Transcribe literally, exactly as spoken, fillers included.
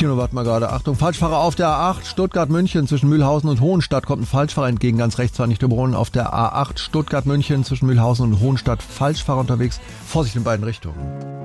Kino, warte mal gerade. Achtung, Falschfahrer auf der A acht Stuttgart-München zwischen Mühlhausen und Hohenstadt kommt ein Falschfahrer entgegen. Ganz rechts war nicht überholen. Auf der A acht Stuttgart-München zwischen Mühlhausen und Hohenstadt Falschfahrer unterwegs. Vorsicht in beiden Richtungen.